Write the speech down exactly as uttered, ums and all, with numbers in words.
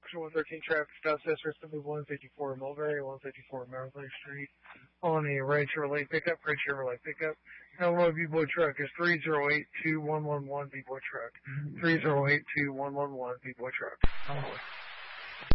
one thirteen traffic stop says for somebody one fifty-four Mulberry, one fifty-four Merrill Street on a red Chevrolet pickup, red Chevrolet pickup. Hello, B-Boy Truck is three zero eight two one one one B-Boy Truck. three zero eight two one one one B-Boy Truck.